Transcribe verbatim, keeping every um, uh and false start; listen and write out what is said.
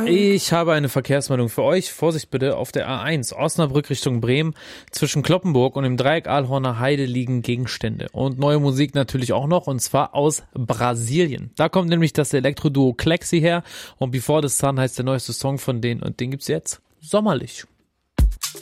Ich habe eine Verkehrsmeldung für euch. Vorsicht bitte, auf der A eins, Osnabrück Richtung Bremen. Zwischen Cloppenburg und dem Dreieck Aalhorner Heide liegen Gegenstände. Und neue Musik natürlich auch noch, und zwar aus Brasilien. Da kommt nämlich das Elektroduo Klexi her. Und Before the Sun heißt der neueste Song von denen. Und den gibt's jetzt sommerlich.